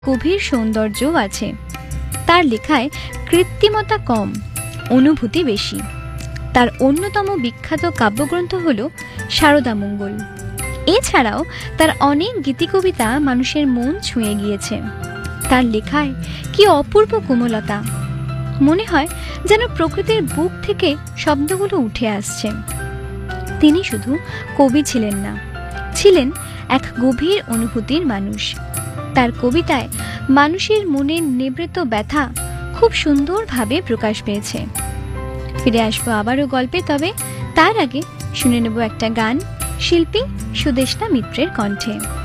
গভীর সৌন্দর্যও আছে। তার লেখায় কৃত্রিমতা কম, অনুভূতি বেশি। তার অন্যতম বিখ্যাত কাব্যগ্রন্থ হল শারদামঙ্গল। এছাড়াও তার অনেক গীতিকবিতা মানুষের মন ছুঁয়ে গিয়েছে। তার লেখায় কি অপূর্ব কোমলতা, মনে হয় যেন প্রকৃতির বুক থেকে শব্দগুলো উঠে আসছে। তিনি শুধু কবি ছিলেন না, ছিলেন এক গভীর অনুভূতির মানুষ। তার কবিতায় মানুষের মনের নিবৃত ব্যথা খুব সুন্দরভাবে প্রকাশ পেয়েছে। ফিরে আসবো আবারও গল্পে, তবে তার আগে শুনে নেব একটা গান শিল্পী সুদেষ্ণা মিত্রের কণ্ঠে।